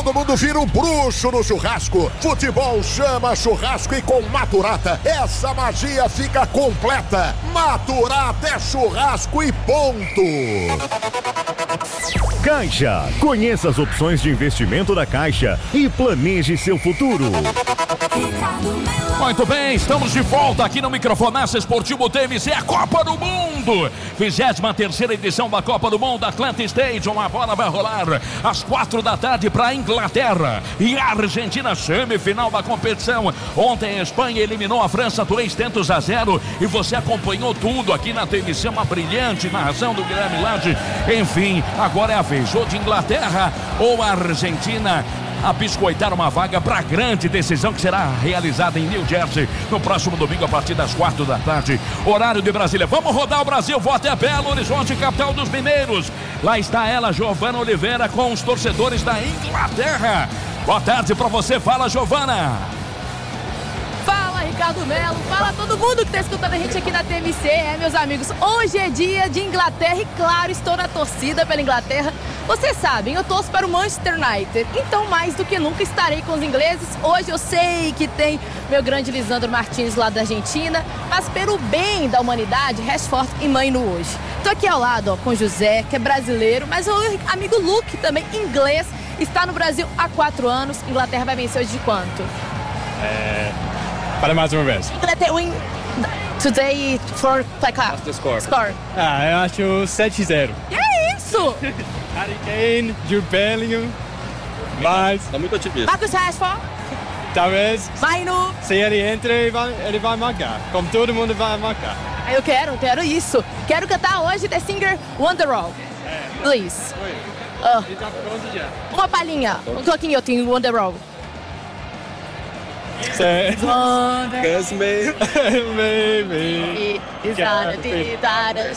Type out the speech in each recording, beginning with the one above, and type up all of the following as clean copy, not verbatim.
todo mundo vira um bruxo no churrasco. Futebol chama churrasco e com Maturata essa magia fica completa. Maturata é churrasco e ponto. Caixa. Conheça as opções de investimento da Caixa e planeje seu futuro. Muito bem, estamos de volta aqui no Microfonaça Esportivo TMC, a Copa do Mundo. 23ª edição da Copa do Mundo, Atlanta Stadium. A bola vai rolar às 4 da tarde para a Inglaterra e a Argentina, semifinal da competição. Ontem a Espanha eliminou a França 3-0 e você acompanhou tudo aqui na TMC, uma brilhante narração do Guilherme Lage. Enfim, agora é a vez ou de Inglaterra ou a Argentina a biscoitar uma vaga para a grande decisão que será realizada em New Jersey no próximo domingo a partir das 4 da tarde, horário de Brasília. Vamos rodar o Brasil, vou até Belo Horizonte, capital dos mineiros. Lá está ela, Giovana Oliveira, com os torcedores da Inglaterra. Boa tarde para você, fala Giovana. Fala Ricardo Melo, fala todo mundo que está escutando a gente aqui na TMC. Meus amigos, hoje é dia de Inglaterra e claro, estou na torcida pela Inglaterra. Vocês sabem, eu torço para o Manchester United, então mais do que nunca estarei com os ingleses. Hoje eu sei que tem meu grande Lisandro Martins lá da Argentina, mas pelo bem da humanidade, Rashford e Mainu hoje. Estou aqui ao lado com o José, que é brasileiro, mas o amigo Luke, também inglês, está no Brasil há 4 anos. Inglaterra vai vencer hoje de quanto? Para mais uma vez. Inglaterra win today for placar. Score. Eu acho 7-0. Que é isso? Harry Kane, Jude Bellingham, mas... Tá muito otimista. Marcus Rashford. Talvez, Mainu. se ele entra, ele vai marcar. Como todo mundo vai marcar. Eu quero isso. Quero cantar hoje The Singer Wonderwall. Please. Ele tá pronto já. Uma palhinha. Um toquinho eu tenho Wonderwall. Cause maybe Is that a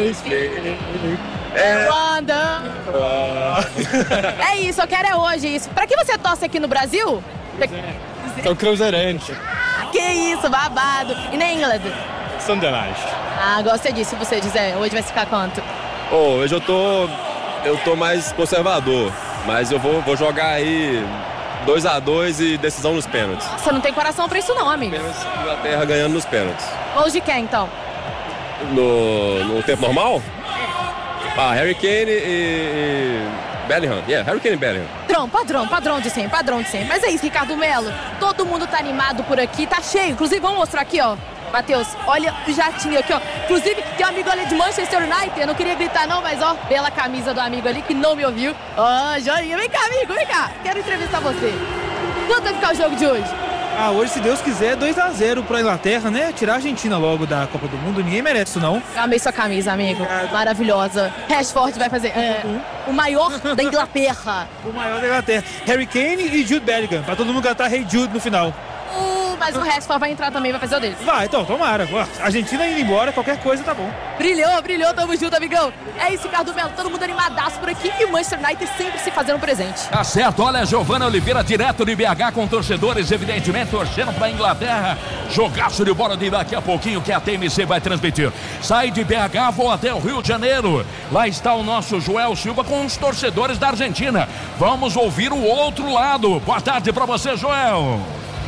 É isso, eu quero hoje isso. Pra que você torce aqui no Brasil? Sou cruzeirense. Que isso, babado. E na England? Sunderland. Gostei disso. E você, José? Hoje vai ficar quanto? Hoje eu tô mais conservador, mas eu vou jogar aí 2-2 e decisão nos pênaltis. Você não tem coração pra isso não, amigo. Inglaterra ganhando nos pênaltis. Gols de quem, então? No tempo normal? Harry Kane e Bellingham. Harry Kane e Bellingham. Padrão de sempre. Mas é isso, Ricardo Melo. Todo mundo tá animado por aqui, tá cheio. Inclusive, vamos mostrar aqui, ó. Matheus, olha o jatinho aqui, ó. Inclusive, tem um amigo ali de Manchester United. Eu não queria gritar não, mas ó, pela camisa do amigo ali que não me ouviu. Joinha, vem cá, amigo, vem cá. Quero entrevistar você. Quanto vai ficar o jogo de hoje? Hoje, se Deus quiser, 2-0 pra Inglaterra, né? Tirar a Argentina logo da Copa do Mundo. Ninguém merece isso, não. Eu amei sua camisa, amigo. Maravilhosa. Rashford vai fazer o maior da Inglaterra. O maior da Inglaterra. Harry Kane e Jude Bellingham. Pra todo mundo cantar Hey Jude no final. Mas o Rashford vai entrar também, vai fazer o dele. Vai, então, tomara. A Argentina indo embora, qualquer coisa tá bom. Brilhou, tamo junto, amigão. É isso, Ricardo Melo, todo mundo animadaço por aqui e o Manchester United sempre se fazendo presente. Tá certo, olha a Giovana Oliveira direto de BH com torcedores, evidentemente, torcendo pra Inglaterra. Jogaço de bola de daqui a pouquinho que a TMC vai transmitir. Sai de BH, vou até o Rio de Janeiro. Lá está o nosso Joel Silva com os torcedores da Argentina. Vamos ouvir o outro lado. Boa tarde pra você, Joel.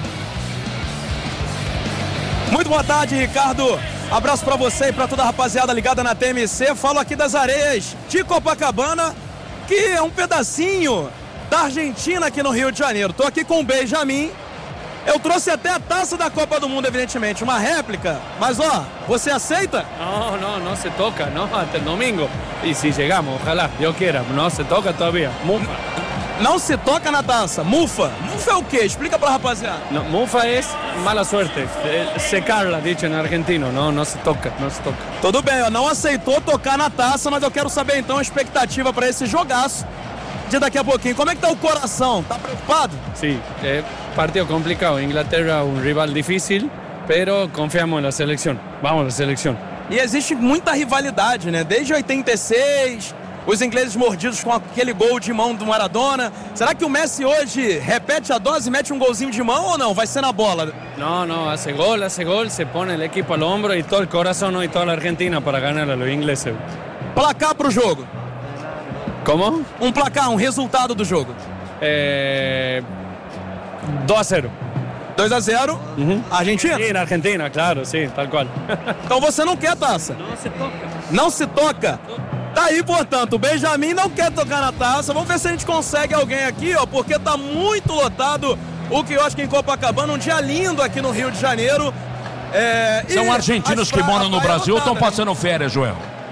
Muito boa tarde, Ricardo. Abraço pra você e pra toda a rapaziada ligada na TMC. Falo aqui das areias de Copacabana, que é um pedacinho da Argentina aqui no Rio de Janeiro. Tô aqui com o Benjamin. Eu trouxe até a taça da Copa do Mundo, evidentemente, uma réplica. Mas, você aceita? No se toca, no, até domingo. E se chegamos, ojalá, eu queira, não se toca todavía. Mufa. Não se toca na taça. Mufa. Mufa é o quê? Explica pra rapaziada. No, mufa é mala suerte. Secarla, dicho em argentino. Não se toca. Tudo bem, não aceitou tocar na taça, mas eu quero saber então a expectativa pra esse jogaço de daqui a pouquinho. Como é que tá o coração? Tá preocupado? Sim, é partido complicado. Inglaterra um rival difícil, pero confiamos na seleção. Vamos na seleção. E existe muita rivalidade, né? Desde 86... Os ingleses mordidos com aquele gol de mão do Maradona. Será que o Messi hoje repete a dose e mete um golzinho de mão ou não? Vai ser na bola? Não, hace gol, se põe o equipo al hombro e todo o coração e toda a Argentina para ganhar a los ingleses. Placar pro jogo? Como? Um placar, um resultado do jogo. 2-0. 2-0, Argentina? Argentina, claro, sim, tal qual. Então você não quer taça? Não se toca? Tá aí, portanto, o Benjamin não quer tocar na taça. Vamos ver se a gente consegue alguém aqui, ó, porque tá muito lotado o quiosque em Copacabana, um dia lindo aqui no Rio de Janeiro. São argentinos que moram no Brasil ou estão passando férias, Joel?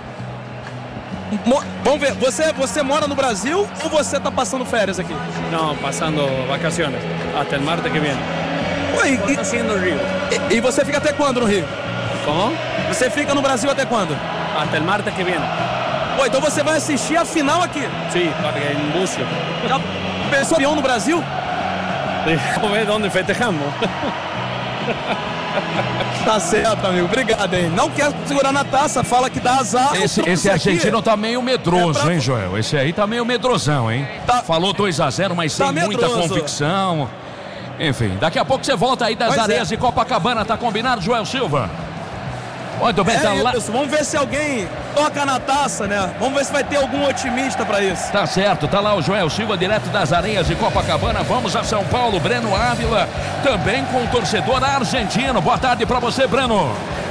Vamos ver, você mora no Brasil ou você tá passando férias aqui? Não, passando vacaciones, até o martes que vem. No Rio. E você fica até quando no Rio? Como? Você fica no Brasil até quando? Até o martes que vem. Então você vai assistir a final aqui? Sim, em Búzios. Já pensou avião no Brasil? Vamos ver onde festejamos. Tá certo, amigo. Obrigado, hein? Não quer segurar na taça, fala que dá azar. Esse argentino tá meio medroso, hein, Joel? Esse aí tá meio medrosão, hein? Falou 2-0, mas sem muita convicção. Enfim, daqui a pouco você volta aí das areias de Copacabana, tá combinado, Joel Silva? Muito bem, tá lá. Vamos ver se alguém toca na taça, né? Vamos ver se vai ter algum otimista pra isso. Tá certo, tá lá o Joel Silva, direto das areias de Copacabana. Vamos a São Paulo, Breno Ávila, também com o torcedor argentino. Boa tarde pra você, Breno.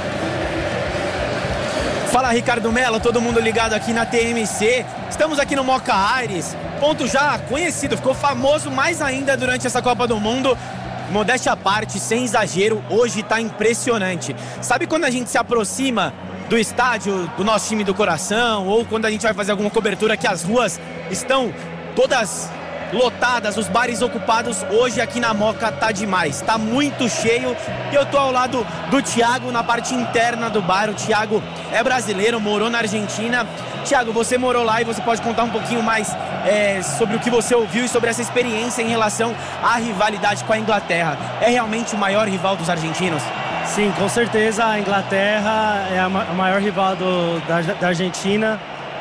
Fala, Ricardo Mello, todo mundo ligado aqui na TMC. Estamos aqui no Moca Aires, ponto já conhecido, ficou famoso mais ainda durante essa Copa do Mundo. Modéstia à parte, sem exagero, hoje tá impressionante. Sabe quando a gente se aproxima do estádio do nosso time do coração, ou quando a gente vai fazer alguma cobertura que as ruas estão todas lotadas, os bares ocupados? Hoje aqui na Moca tá demais, tá muito cheio. E eu tô ao lado do Thiago na parte interna do bar. O Thiago é brasileiro, morou na Argentina. Thiago, você morou lá e você pode contar um pouquinho mais sobre o que você ouviu e sobre essa experiência em relação à rivalidade com a Inglaterra. É realmente o maior rival dos argentinos? Sim, com certeza a Inglaterra é a maior rival da Argentina,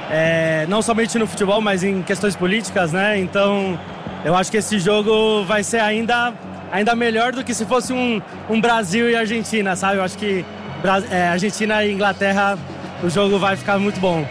não somente no futebol, mas em questões políticas, né? Então, eu acho que esse jogo vai ser ainda melhor do que se fosse um Brasil e Argentina, sabe? Eu acho que Argentina e Inglaterra, o jogo vai ficar muito bom.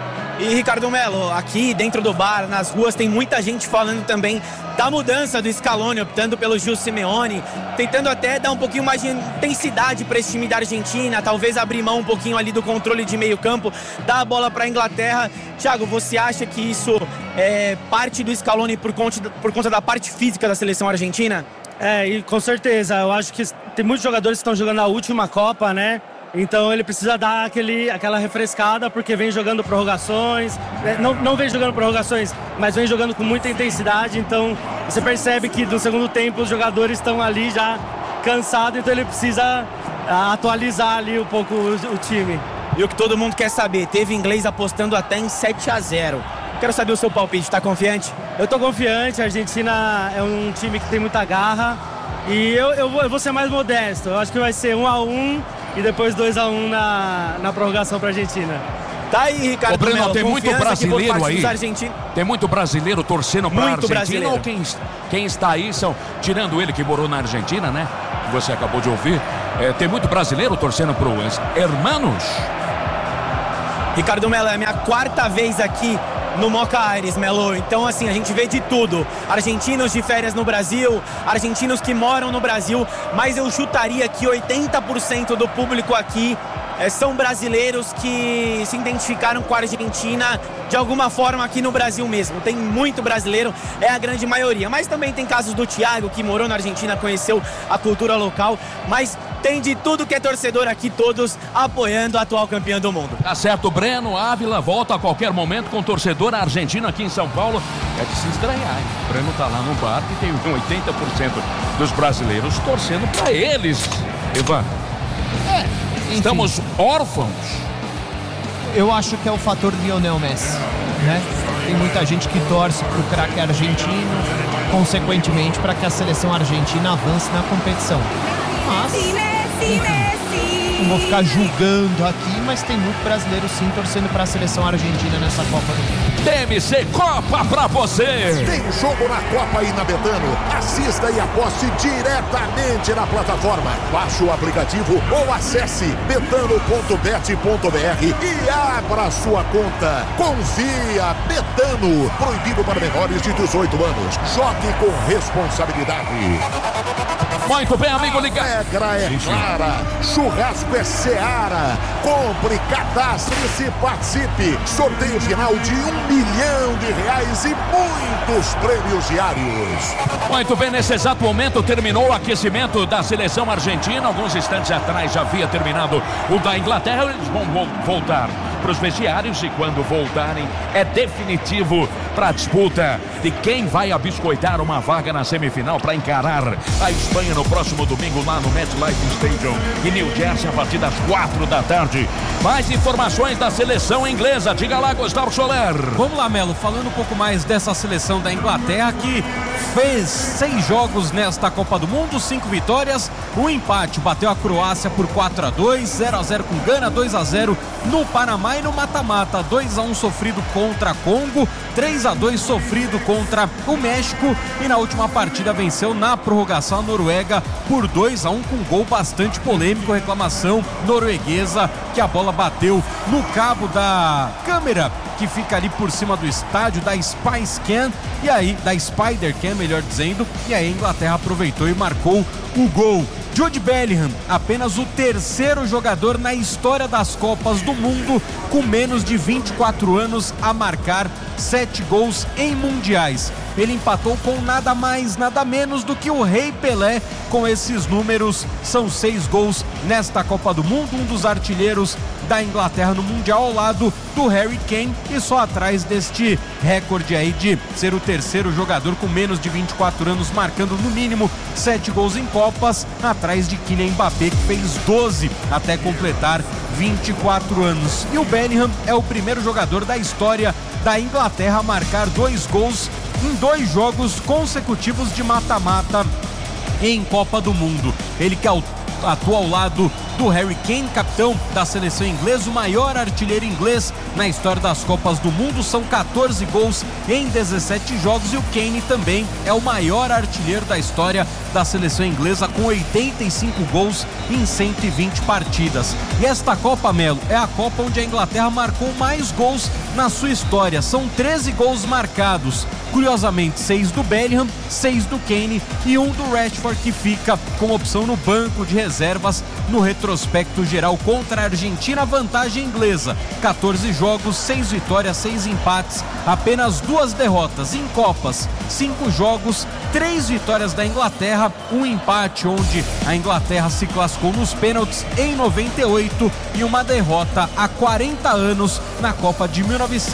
E Ricardo Mello, aqui dentro do bar, nas ruas, tem muita gente falando também da mudança do Scaloni, optando pelo Gil Simeone, tentando até dar um pouquinho mais de intensidade para esse time da Argentina, talvez abrir mão um pouquinho ali do controle de meio campo, dar a bola para a Inglaterra. Thiago, você acha que isso é parte do Scaloni por conta da parte física da seleção argentina? E com certeza, eu acho que tem muitos jogadores que estão jogando a última Copa, né? Então ele precisa dar aquela refrescada, porque vem jogando prorrogações, não vem jogando prorrogações, mas vem jogando com muita intensidade. Então você percebe que no segundo tempo os jogadores estão ali já cansados, então ele precisa atualizar ali um pouco o time. E o que todo mundo quer saber, teve inglês apostando até em 7-0. Quero saber o seu palpite, tá confiante? Eu tô confiante, a Argentina é um time que tem muita garra e eu vou ser mais modesto. Eu acho que vai ser 1-1 e depois 2-1 na prorrogação para a Argentina. Tá aí, Ricardo Mello, tem muito brasileiro aí. Tem Tem muito brasileiro torcendo para a Argentina. Brasileiro. Ou quem está aí tirando ele que morou na Argentina, né? Que você acabou de ouvir. Tem muito brasileiro torcendo para os hermanos. Ricardo Mello, é a minha 4ª vez aqui no Moca Aires, Melo. Então, assim, a gente vê de tudo. Argentinos de férias no Brasil, argentinos que moram no Brasil, mas eu chutaria que 80% do público aqui são brasileiros que se identificaram com a Argentina de alguma forma aqui no Brasil mesmo. Tem muito brasileiro, é a grande maioria. Mas também tem casos do Thiago, que morou na Argentina, conheceu a cultura local. Mas tem de tudo que é torcedor aqui, todos apoiando a atual campeã do mundo. Tá certo, Breno Ávila volta a qualquer momento com o torcedor argentino aqui em São Paulo. É de se estranhar, hein? O Breno tá lá no bar e tem 80% dos brasileiros torcendo pra eles. Ivan, estamos órfãos. Eu acho que é o fator Lionel Messi, né? Tem muita gente que torce pro craque argentino, consequentemente para que a seleção argentina avance na competição. Mas, enfim, não vou ficar julgando aqui, mas tem muito brasileiro sim torcendo para a seleção argentina nessa Copa do Mundo. TMC Copa pra você. Tem jogo na Copa aí na Betano. Assista e aposte diretamente na plataforma. Baixe o aplicativo ou acesse betano.bet.br e abra sua conta. Confia, Betano. Proibido para menores de 18 anos. Jogue com responsabilidade. Muito bem, amigo ligado. A regra é clara. Churrasco é Seara. Compre, cadastre-se, participe. Sorteio final de R$1 milhão e muitos prêmios diários. Muito bem, nesse exato momento terminou o aquecimento da seleção argentina. Alguns instantes atrás já havia terminado o da Inglaterra. Eles vão voltar para os vestiários e quando voltarem é definitivo para a disputa de quem vai abiscoitar uma vaga na semifinal para encarar a Espanha no próximo domingo lá no MetLife Stadium em New Jersey a partir das 4 da tarde. Mais informações da seleção inglesa. Diga lá, Gustavo Soler. Vamos lá, Melo, falando um pouco mais dessa seleção da Inglaterra que fez 6 jogos nesta Copa do Mundo, 5 vitórias, um empate, bateu a Croácia por 4-2, 0-0 com Gana, 2-0 no Panamá e no mata-mata, 2-1 sofrido contra Congo, 3-2 sofrido contra o México e na última partida venceu na prorrogação a Noruega por 2-1 com um gol bastante polêmico, reclamação norueguesa que a bola bateu no cabo da câmera que fica ali por cima do estádio da Spice Cam e aí, da Spider Cam, melhor dizendo, e aí a Inglaterra aproveitou e marcou o gol. Jude Bellingham, apenas o terceiro jogador na história das Copas do Mundo com menos de 24 anos a marcar 7 gols em mundiais. Ele empatou com nada mais, nada menos do que o Rei Pelé com esses números. São 6 gols nesta Copa do Mundo, um dos artilheiros da Inglaterra no Mundial ao lado do Harry Kane e só atrás deste recorde aí de ser o terceiro jogador com menos de 24 anos marcando no mínimo 7 gols em Copas, atrás de Kylian Mbappé que fez 12 até completar 24 anos. E o Bellingham é o primeiro jogador da história da Inglaterra a marcar 2 gols em 2 jogos consecutivos de mata-mata em Copa do Mundo. Ele que atua ao lado do Harry Kane, capitão da seleção inglesa, o maior artilheiro inglês na história das Copas do Mundo, são 14 gols em 17 jogos e o Kane também é o maior artilheiro da história da seleção inglesa com 85 gols em 120 partidas. E esta Copa, Melo, é a Copa onde a Inglaterra marcou mais gols na sua história, são 13 gols marcados. Curiosamente, 6 do Bellingham, 6 do Kane e 1 do Rashford que fica com opção no banco de reservas no retrospecto geral contra a Argentina, vantagem inglesa, 14 jogos, 6 vitórias, 6 empates, apenas 2 derrotas em Copas, 5 jogos, 3 vitórias da Inglaterra, um empate onde a Inglaterra se classificou nos pênaltis em 98 e uma derrota há 40 anos na Copa de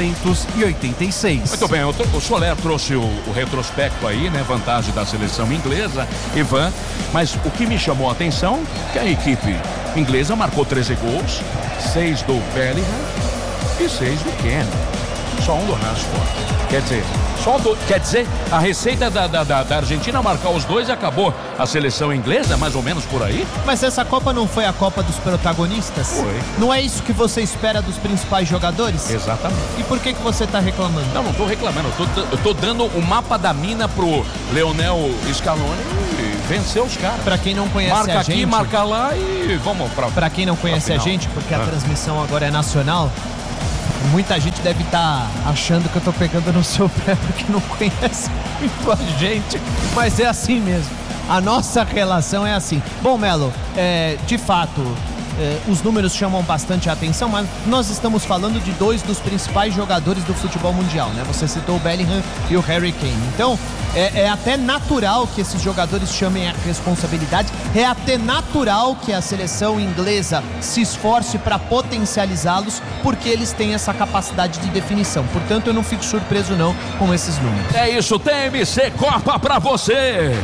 1986. Muito bem, o Soler trouxe o retrospecto aí, né? Vantagem da seleção inglesa, Ivan, mas o que me chamou a atenção é que a equipe inglesa marcou 13 gols, 6 do Bellingham e 6 do Kane, só um do Rashford. Quer dizer, a receita da Argentina marcar os 2 e acabou a seleção inglesa, mais ou menos por aí? Mas essa Copa não foi a Copa dos protagonistas? Foi. Não é isso que você espera dos principais jogadores? Exatamente. E por que você tá reclamando? Não tô reclamando, eu tô dando o mapa da mina pro Leonel Scaloni e vencer os caras. Pra quem não conhece marca a gente... aqui, marca lá e vamos pra quem não conhece a gente, porque a transmissão agora é nacional, muita gente deve estar achando que eu tô pegando no seu pé porque não conhece muito a gente, mas é assim mesmo. A nossa relação é assim. Bom, Melo, de fato, os números chamam bastante a atenção, mas nós estamos falando de 2 dos principais jogadores do futebol mundial, né? Você citou o Bellingham e o Harry Kane. Então, é até natural que esses jogadores chamem a responsabilidade, é até natural que a seleção inglesa se esforce para potencializá-los, porque eles têm essa capacidade de definição. Portanto, eu não fico surpreso não com esses números. É isso, TMC Copa pra você.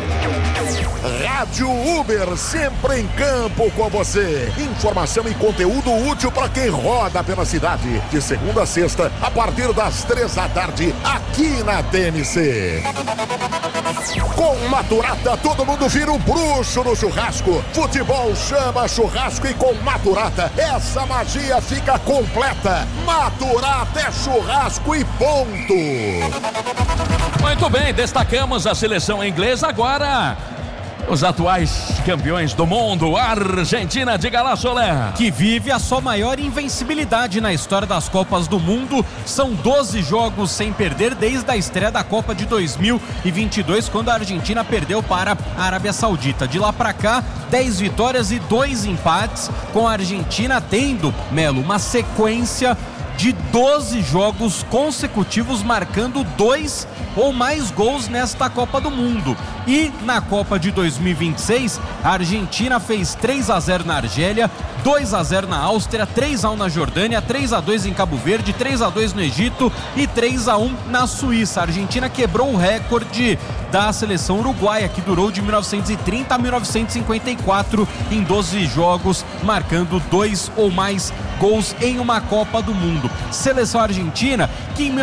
Rádio Uber, sempre em campo com você. Informação e conteúdo útil para quem roda pela cidade. De segunda a sexta, a partir das 3 da tarde, aqui na TMC. Com Maturata, todo mundo vira um bruxo no churrasco. Futebol chama churrasco e com Maturata, essa magia fica completa. Maturata é churrasco e ponto. Muito bem, destacamos a seleção inglesa. Agora, os atuais campeões do mundo, Argentina, diga lá, Solé. Que vive a sua maior invencibilidade na história das Copas do Mundo. São 12 jogos sem perder desde a estreia da Copa de 2022, quando a Argentina perdeu para a Arábia Saudita. De lá para cá, 10 vitórias e 2 empates, com a Argentina tendo, Melo, uma sequência de 12 jogos consecutivos marcando 2 ou mais gols nesta Copa do Mundo. E na Copa de 2026, a Argentina fez 3-0 na Argélia, 2-0 na Áustria, 3-1 na Jordânia, 3-2 em Cabo Verde, 3-2 no Egito e 3-1 na Suíça. A Argentina quebrou o recorde da seleção uruguaia, que durou de 1930 a 1954 em 12 jogos, marcando 2 ou mais gols em uma Copa do Mundo. Seleção argentina que em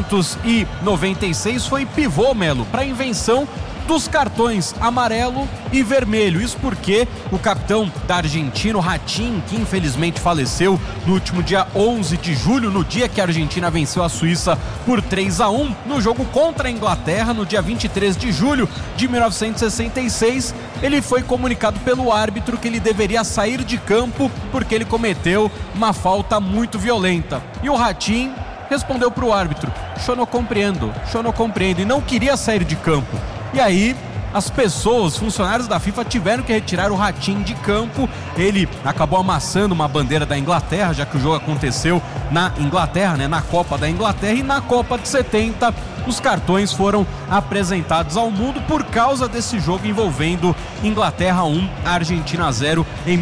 1996 foi pivô, Melo, para a invenção dos cartões amarelo e vermelho. Isso porque o capitão da Argentina, o Ratín, que infelizmente faleceu no último dia 11 de julho, no dia que a Argentina venceu a Suíça por 3-1, no jogo contra a Inglaterra, no dia 23 de julho de 1966, ele foi comunicado pelo árbitro que ele deveria sair de campo porque ele cometeu uma falta muito violenta. E o Ratín respondeu para o árbitro: eu não compreendo, e não queria sair de campo. E aí, as pessoas, funcionários da FIFA, tiveram que retirar o Ratín de campo. Ele acabou amassando uma bandeira da Inglaterra, já que o jogo aconteceu na Inglaterra, né, na Copa da Inglaterra. E na Copa de 70, os cartões foram apresentados ao mundo por causa desse jogo envolvendo Inglaterra 1, Argentina 0 em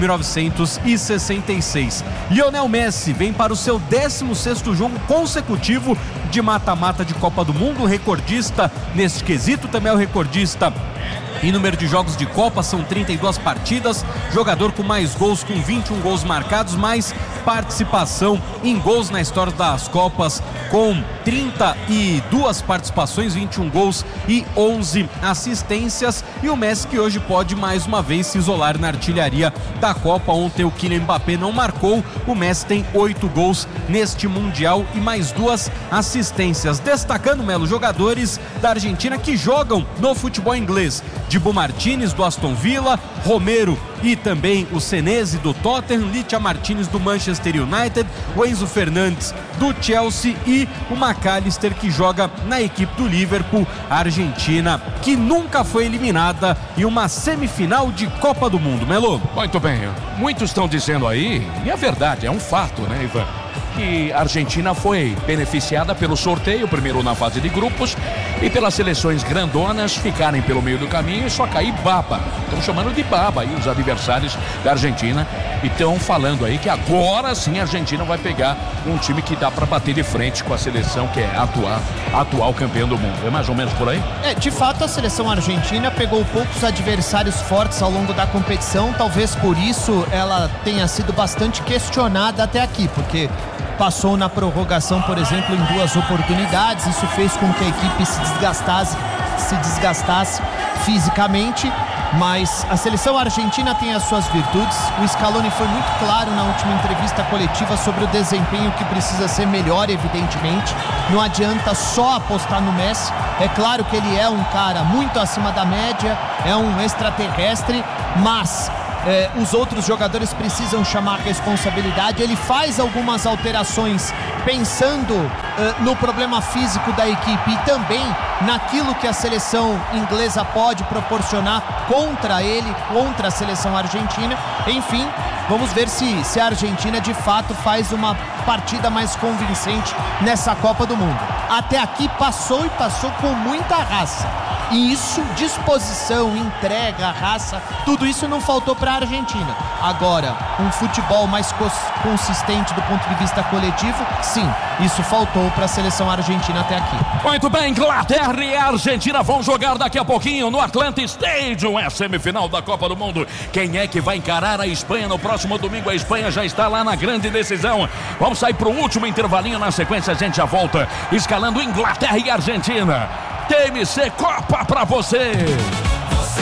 1966. Lionel Messi vem para o seu 16º jogo consecutivo de mata-mata de Copa do Mundo, recordista nesse quesito, também é o recordista em número de jogos de Copa, são 32 partidas, jogador com mais gols, com 21 gols marcados, mais participação em gols na história das Copas, com 32 participações, 21 gols e 11 assistências. E o Messi, que hoje pode mais uma vez se isolar na artilharia da Copa. Ontem o Kylian Mbappé não marcou, o Messi tem 8 gols neste Mundial e mais 2 assistências. Destacando, Melo, jogadores da Argentina que jogam no futebol inglês: Dibu Martínez do Aston Villa, Romero e também o Senesi do Tottenham, Licha Martínez do Manchester United, o Enzo Fernandes do Chelsea e o McAllister, que joga na equipe do Liverpool. A Argentina, que nunca foi eliminada em uma semifinal de Copa do Mundo, Melo. Muito bem, muitos estão dizendo aí, e é verdade, é um fato, né, Ivan, que a Argentina foi beneficiada pelo sorteio, primeiro na fase de grupos, e pelas seleções grandonas ficarem pelo meio do caminho e só cair baba. Estão chamando de baba aí os adversários da Argentina e estão falando aí que agora sim a Argentina vai pegar um time que dá para bater de frente com a seleção que é atual campeão do mundo. É mais ou menos por aí? De fato, a seleção argentina pegou poucos adversários fortes ao longo da competição, talvez por isso ela tenha sido bastante questionada até aqui, porque passou na prorrogação, por exemplo, em 2 oportunidades. Isso fez com que a equipe se desgastasse fisicamente, mas a seleção argentina tem as suas virtudes. O Scaloni foi muito claro na última entrevista coletiva sobre o desempenho que precisa ser melhor, evidentemente. Não adianta só apostar no Messi. É claro que ele é um cara muito acima da média, é um extraterrestre, mas os outros jogadores precisam chamar a responsabilidade. Ele faz algumas alterações pensando no problema físico da equipe e também naquilo que a seleção inglesa pode proporcionar contra ele, contra a seleção argentina. Enfim, vamos ver se a Argentina de fato faz uma partida mais convincente nessa Copa do Mundo. Até aqui passou com muita raça. E isso, disposição, entrega, raça, tudo isso não faltou para a Argentina. Agora, um futebol mais consistente do ponto de vista coletivo, sim, isso faltou para a seleção argentina até aqui. Muito bem, Inglaterra e Argentina vão jogar daqui a pouquinho no Atlanta Stadium, é a semifinal da Copa do Mundo. Quem é que vai encarar a Espanha no próximo domingo? A Espanha já está lá na grande decisão. Vamos sair para o último intervalinho, na sequência a gente já volta escalando Inglaterra e Argentina. TMC Copa pra você.